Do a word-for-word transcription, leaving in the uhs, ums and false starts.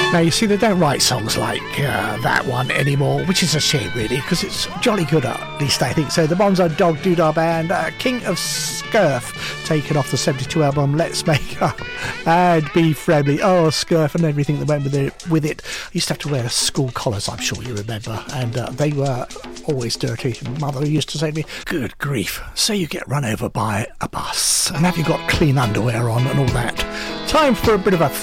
Now, you see, they don't write songs like uh, that one anymore, which is a shame, really, because it's jolly good, at least I think so. The Bonzo Dog Doodah Band, uh, King of Scurf, taken off the seventy-two album Let's Make Up and Be Friendly. Oh, Scurf and everything that went with it. With it. I used to have to wear school collars, I'm sure you remember, and uh, they were always dirty. Mother used to say to me, good grief, so you get run over by a bus, and have you got clean underwear on and all that? Time for a bit of a